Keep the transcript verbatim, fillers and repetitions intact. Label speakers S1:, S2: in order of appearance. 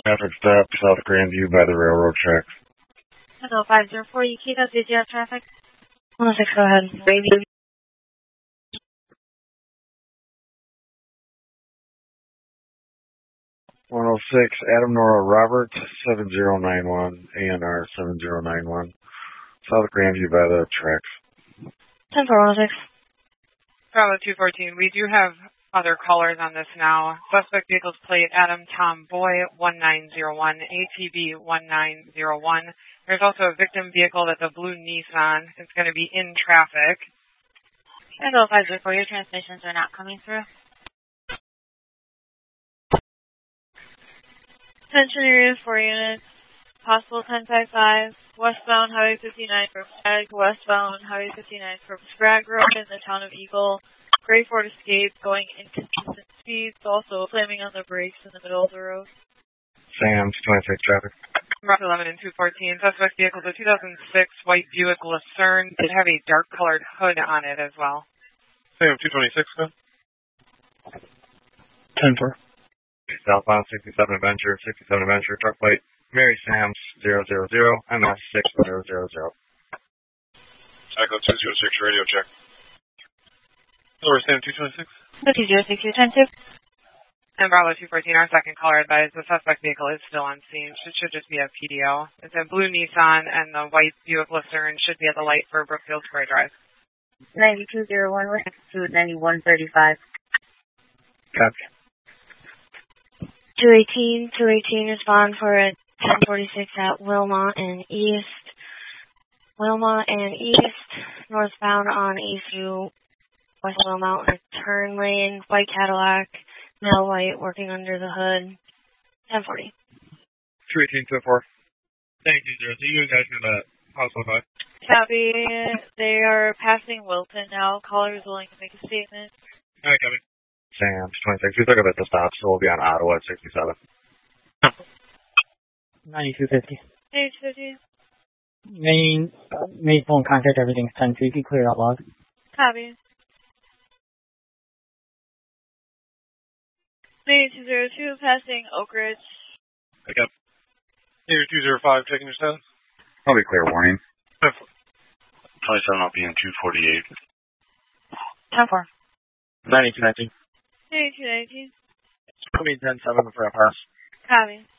S1: Traffic stop South Grandview by the railroad tracks.
S2: Hello, five zero four, you keep up, did you have traffic? one oh six, go ahead. Grandview.
S1: one oh six, Adam Nora Roberts, seven zero nine one, A N R seven zero nine one, South Grandview by the tracks.
S2: ten four one oh six.
S3: Bravo two fourteen, we do have other callers on this now. Suspect vehicle's plate, Adam Tom Boy, one nine zero one, A T B one nine zero one. There's also a victim vehicle that's a blue Nissan. It's going to be in traffic.
S2: Hello, five zero four, your transmissions are not coming through. Attention area four units, possible ten five five, westbound Highway fifty-nine for Flag, westbound Highway fifty-nine for Spratt Grove in the town of Eagle. Gray Ford Escape going inconsistent speeds, also slamming on the brakes in the middle of the road.
S1: Sam's twenty-six traffic.
S3: Route eleven and two fourteen, suspect vehicle is a two thousand six white Buick Lucerne. It have a dark colored hood on it as well.
S4: Sam two twenty-six, go.
S1: ten four. Southbound sixty-seven Adventure, sixty-seven Adventure, truck plate, Mary Sam's zero zero zero, M S six zero zero zero.
S4: Echo two zero six, radio check. Lower Sam two twenty-six.
S2: two zero six, two ten two.
S3: And Bravo two fourteen, our second caller advised the suspect vehicle is still on scene. It should just be a P D O. It's a blue Nissan, and the white Buick Lucerne should be at the light for Brookfield Square Drive.
S2: ninety-two oh one, we're to ninety-one thirty-five.
S1: Copy.
S2: two eighteen, two eighteen, respond for a ten forty-six at Wilmot and East. Wilmot and East, northbound on Eastview, West Wilmot, a turn lane, white Cadillac, male white, working under the hood, ten forty.
S4: two eighteen, two four. Thank you, Jersey. You guys are the possible five.
S2: Copy. They are passing Wilton now. Caller is willing to make a statement.
S4: All right, copy.
S1: Sam's twenty-six. We took it at the stop, so we'll be on Ottawa at sixty-seven.
S5: ninety-two fifty.
S2: ninety-two fifty.
S5: Main, uh, main phone contact, everything's ten two. You can clear out log.
S2: Copy. ninety-two oh two, passing Oak Ridge.
S4: Pick up. two zero five, checking your status.
S1: I'll be clear, warning.
S6: twenty-seven, I'll be in two forty-eight.
S2: ten four.
S1: ninety-two nineteen.
S2: ninety-two nineteen.
S1: Put me ten seven for a pass.
S2: Copy.